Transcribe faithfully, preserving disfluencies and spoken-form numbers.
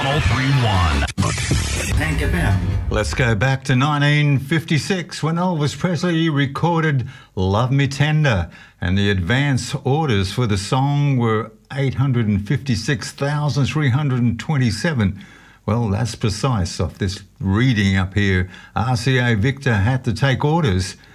oh three one. Hank F M. Let's go back to nineteen fifty-six when Elvis Presley recorded Love Me Tender, and the advance orders for the song were eight hundred fifty-six thousand three hundred twenty-seven. Well, that's precise off this reading up here. R C A Victor had to take orders